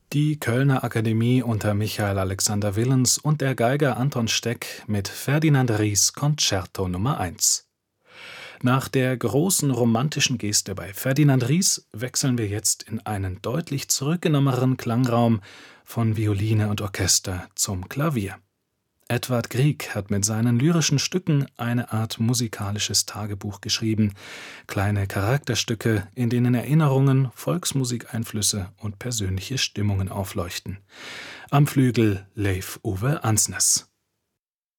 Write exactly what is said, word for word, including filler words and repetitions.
Die Kölner Akademie unter Michael Alexander Willens und der Geiger Anton Steck mit Ferdinand Ries Konzerto Nummer eins. Nach der großen romantischen Geste bei Ferdinand Ries wechseln wir jetzt in einen deutlich zurückgenommeneren Klangraum von Violine und Orchester zum Klavier. Edvard Grieg hat mit seinen lyrischen Stücken eine Art musikalisches Tagebuch geschrieben, kleine Charakterstücke, in denen Erinnerungen, Volksmusikeinflüsse und persönliche Stimmungen aufleuchten. Am Flügel Leif Ove Ansnes.